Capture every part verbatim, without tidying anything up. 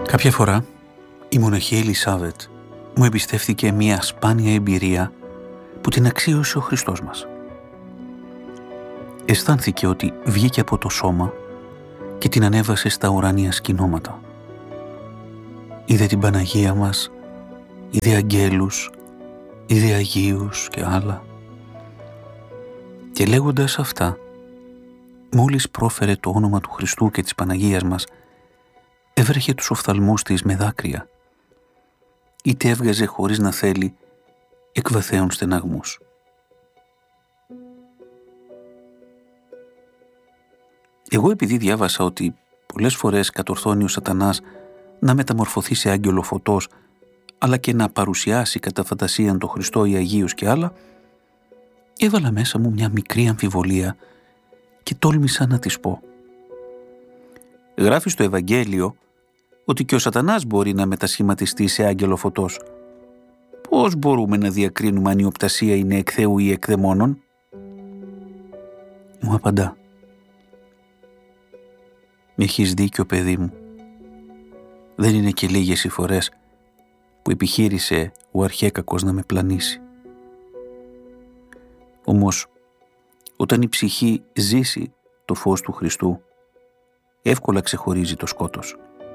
Κάποια φορά η μοναχή Ελισάβετ μου εμπιστεύθηκε μια σπάνια εμπειρία που την αξίωσε ο Χριστός μας. Αισθάνθηκε ότι βγήκε από το σώμα και την ανέβασε στα ουράνια σκηνώματα. Είδε την Παναγία μας, είδε αγγέλους, είδε αγίους και άλλα. Και λέγοντας αυτά, μόλις πρόφερε το όνομα του Χριστού και της Παναγίας μας, έβρεχε τους οφθαλμούς της με δάκρυα, είτε έβγαζε χωρίς να θέλει εκ βαθέων στεναγμούς. Εγώ, επειδή διάβασα ότι πολλές φορές κατορθώνει ο σατανάς να μεταμορφωθεί σε άγγελο φωτός, αλλά και να παρουσιάσει κατά φαντασίαν το Χριστό ή Αγίους και άλλα, έβαλα μέσα μου μια μικρή αμφιβολία και τόλμησα να της πω. Γράφει στο Ευαγγέλιο ότι και ο σατανάς μπορεί να μετασχηματιστεί σε άγγελο φωτός. Πώς μπορούμε να διακρίνουμε αν η οπτασία είναι εκ Θεού ή εκ δαιμόνων? Μου απαντά. Έχεις δίκιο, παιδί μου. Δεν είναι και λίγες οι φορές που επιχείρησε ο αρχέκακος να με πλανήσει. Όμως, όταν η ψυχή ζήσει το φως του Χριστού, εύκολα ξεχωρίζει το σκότος.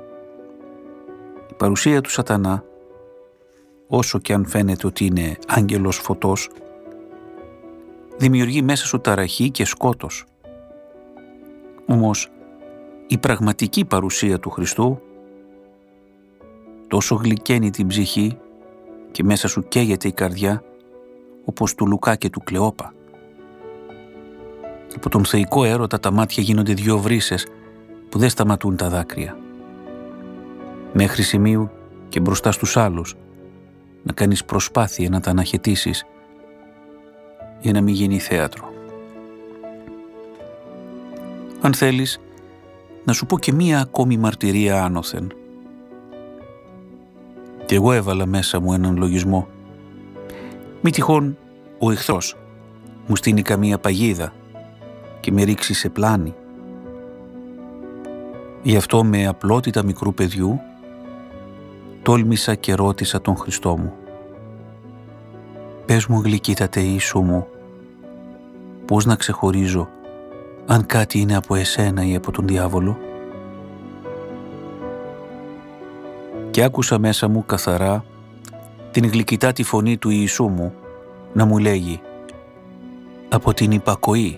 Η παρουσία του σατανά, όσο και αν φαίνεται ότι είναι άγγελος φωτός, δημιουργεί μέσα σου ταραχή και σκότος. Όμως, η πραγματική παρουσία του Χριστού τόσο γλυκαίνει την ψυχή και μέσα σου καίγεται η καρδιά, όπως του Λουκά και του Κλεόπα. Από τον θεϊκό έρωτα τα μάτια γίνονται δυο βρύσες που δεν σταματούν τα δάκρυα. Μέχρι σημείου και μπροστά στους άλλους να κάνεις προσπάθεια να τα αναχαιτήσεις για να μην γίνει θέατρο. Αν θέλεις, να σου πω και μία ακόμη μαρτυρία άνωθεν. Και εγώ έβαλα μέσα μου έναν λογισμό. Μη τυχόν ο εχθρός μου στείνει καμία παγίδα και με ρίξει σε πλάνη. Γι' αυτό με απλότητα μικρού παιδιού τόλμησα και ρώτησα τον Χριστό μου. Πες μου, γλυκύτατε Ιησού μου, πώς να ξεχωρίζω αν κάτι είναι από εσένα ή από τον διάβολο? Και άκουσα μέσα μου καθαρά την γλυκυτάτη φωνή του Ιησού μου να μου λέγει από την υπακοή.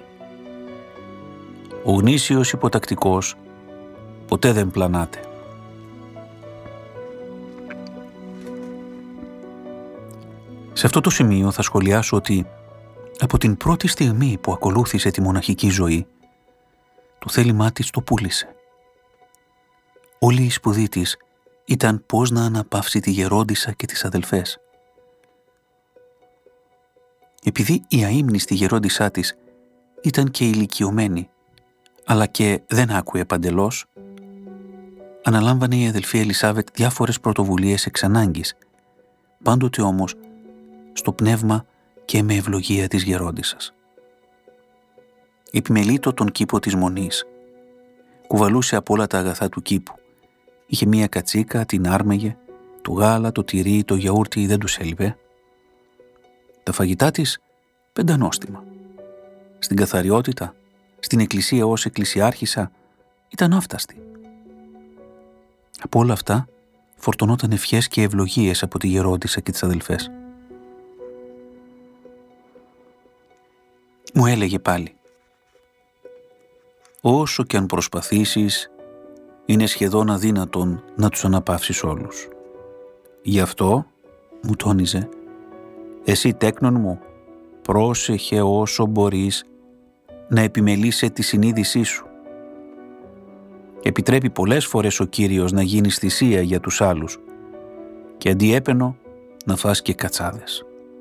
Ο γνήσιος υποτακτικός ποτέ δεν πλανάται. Σε αυτό το σημείο θα σχολιάσω ότι από την πρώτη στιγμή που ακολούθησε τη μοναχική ζωή, το θέλημά της το πούλησε. Όλη η σπουδή της ήταν πώς να αναπαύσει τη γερόντισσα και τις αδελφές. Επειδή η αείμνηστη γερόντισσά της ήταν και ηλικιωμένη, αλλά και δεν άκουε παντελώς, αναλάμβανε η αδελφή Ελισάβετ διάφορες πρωτοβουλίες εξ ανάγκης, πάντοτε όμως στο πνεύμα και με ευλογία της γερόντισσας. Επιμελείτο τον κήπο της Μονής. Κουβαλούσε από όλα τα αγαθά του κήπου. Είχε μία κατσίκα, την άρμεγε, το γάλα, το τυρί, το γιαούρτι δεν τους έλειπε. Τα φαγητά της πεντανόστιμα. Στην καθαριότητα, στην εκκλησία ως εκκλησιάρχισσα, ήταν άφταστη. Από όλα αυτά φορτωνόταν ευχές και ευλογίες από τη γερόντισσα και τις αδελφές. Μου έλεγε πάλι, όσο και αν προσπαθήσεις, είναι σχεδόν αδύνατον να τους αναπαύσεις όλους. Γι' αυτό, μου τόνιζε, εσύ τέκνον μου, πρόσεχε όσο μπορείς να επιμελείσαι τη συνείδησή σου. Επιτρέπει πολλές φορές ο Κύριος να γίνεις θυσία για τους άλλους και αντιέπαινο να φας και κατσάδες.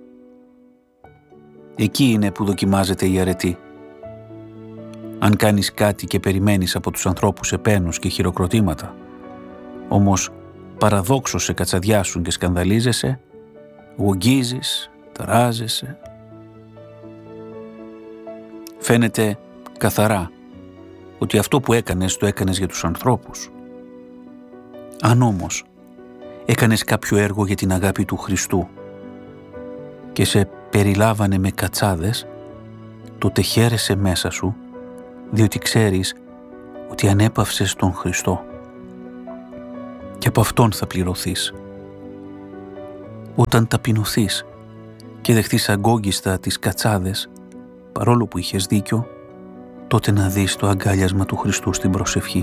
Εκεί είναι που δοκιμάζεται η αρετή. Αν κάνεις κάτι και περιμένεις από τους ανθρώπους επένους και χειροκροτήματα, όμως παραδόξως σε κατσαδιάσουν και σκανδαλίζεσαι, γογγίζεις, ταράζεσαι. Φαίνεται καθαρά ότι αυτό που έκανες το έκανες για τους ανθρώπους. Αν όμως έκανες κάποιο έργο για την αγάπη του Χριστού και σε περιλάβανε με κατσάδες, τότε χαίρεσαι μέσα σου, διότι ξέρεις ότι ανέπαυσες τον Χριστό και από Αυτόν θα πληρωθείς. Όταν ταπεινωθείς και δεχτείς αγκόγιστα τις κατσάδες, παρόλο που είχες δίκιο, τότε να δεις το αγκάλιασμα του Χριστού στην προσευχή.